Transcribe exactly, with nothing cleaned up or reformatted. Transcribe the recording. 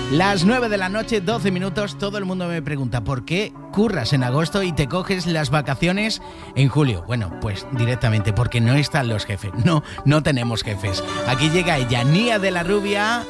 Las nueve de la noche, doce minutos, todo el mundo me pregunta ¿por qué curras en agosto y te coges las vacaciones en julio? Bueno, pues directamente porque no están los jefes, no, no tenemos jefes. Aquí llega ella, Nia de la Rubia.